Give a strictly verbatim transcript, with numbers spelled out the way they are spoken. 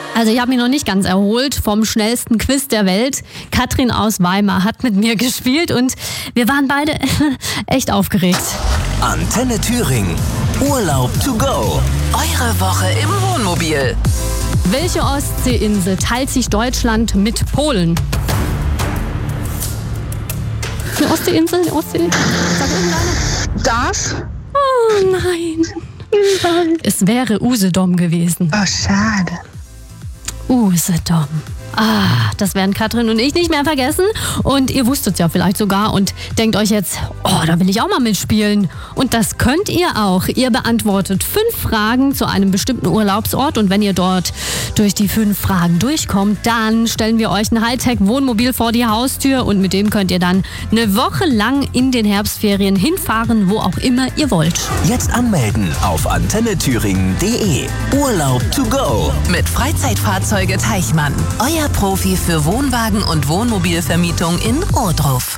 Also ich habe mich noch nicht ganz erholt vom schnellsten Quiz der Welt. Katrin aus Weimar hat mit mir gespielt und wir waren beide echt aufgeregt. Antenne Thüringen. Urlaub to go. Eure Woche im Wohnmobil. Welche Ostseeinsel teilt sich Deutschland mit Polen? Die Ostseeinsel? Die Ostsee? Sag irgendeine. Das? Oh nein. Es wäre Usedom gewesen. Oh, schade. Usedom. Ah, das werden Katrin und ich nicht mehr vergessen. Und ihr wusstet es ja vielleicht sogar und denkt euch jetzt, oh, da will ich auch mal mitspielen. Und das könnt ihr auch. Ihr beantwortet fünf Fragen zu einem bestimmten Urlaubsort. Und wenn ihr dort durch die fünf Fragen durchkommt, dann stellen wir euch ein Hightech-Wohnmobil vor die Haustür. Und mit dem könnt ihr dann eine Woche lang in den Herbstferien hinfahren, wo auch immer ihr wollt. Jetzt anmelden auf antenne thüringen punkt de. Urlaub to go. Mit Freizeitfahrzeuge Teichmann. Euer Profi für Wohnwagen und Wohnmobilvermietung in Ohrdruf.